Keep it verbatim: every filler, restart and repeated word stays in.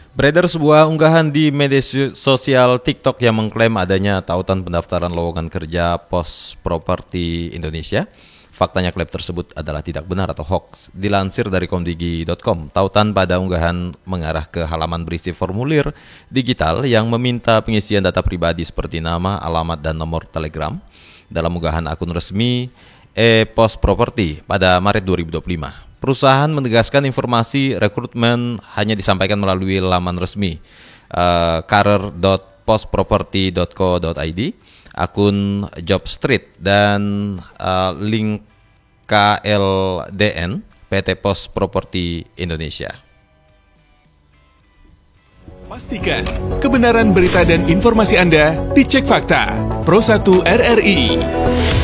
Beredar sebuah unggahan di media sosial TikTok yang mengklaim adanya tautan pendaftaran lowongan kerja Pos Properti Indonesia. Faktanya klaim tersebut adalah tidak benar atau hoax. Dilansir dari komdigi titik com, tautan pada unggahan mengarah ke halaman berisi formulir digital yang meminta pengisian data pribadi seperti nama, alamat, dan nomor telegram dalam unggahan akun resmi e-Pos Properti pada Maret dua ribu dua puluh lima. Perusahaan menegaskan informasi rekrutmen hanya disampaikan melalui laman resmi uh, career dot postproperty dot co dot id, akun Jobstreet, dan uh, link K L D N P T Pos Properti Indonesia. Pastikan kebenaran berita dan informasi Anda dicek fakta. Pro satu R R I.